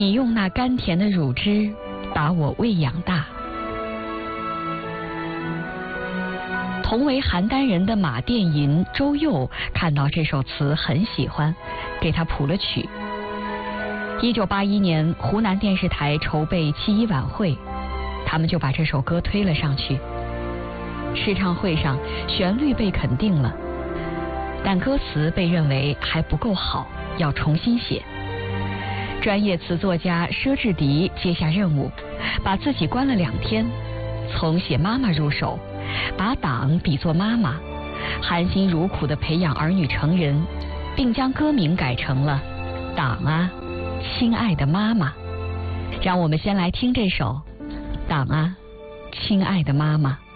你用那甘甜的乳汁把我喂养大。同为邯郸人的马殿吟周佑看到这首词很喜欢，给他谱了曲。1981年，湖南电视台筹备7·1晚会，他们就把这首歌推了上去。试唱会上，旋律被肯定了，但歌词被认为还不够好，要重新写。专业词作家佘志迪接下任务，把自己关了2天，从写妈妈入手，把党比作妈妈，含辛茹苦地培养儿女成人，并将歌名改成了《党啊，亲爱的妈妈》。让我们先来听这首《党啊，亲爱的妈妈》。